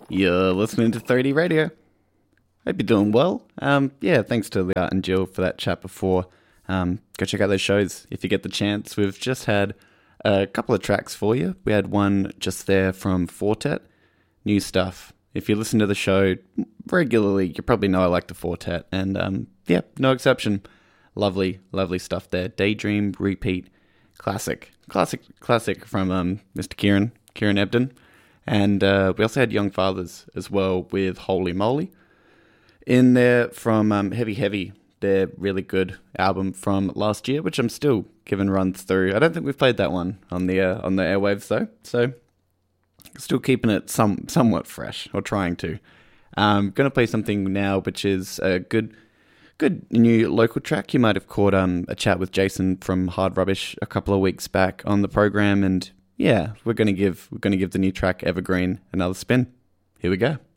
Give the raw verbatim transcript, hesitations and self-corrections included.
You're listening to three D Radio. Hope you're doing well. Um, yeah, thanks to Leah and Jill for that chat before. Um, go check out those shows if you get the chance. We've just had a couple of tracks for you. We had one just there from Fortet, new stuff. If you listen to the show regularly, you probably know I like the Fortet. And um, yeah, no exception. Lovely, lovely stuff there. Daydream, Repeat, classic. Classic, classic from um, Mister Kieran, Kieran Ebden. And uh, we also had Young Fathers as well with Holy Moly. In there from um, Heavy Heavy, their really good album from last year, which I'm still giving runs through. I don't think we've played that one on the uh, on the airwaves though, so still keeping it some somewhat fresh, or trying to. I'm going to play something now, which is a good good new local track. You might have caught um, a chat with Jason from Hard Rubbish a couple of weeks back on the program, and yeah, we're going to give we're going to give the new track Evergreen another spin. Here we go.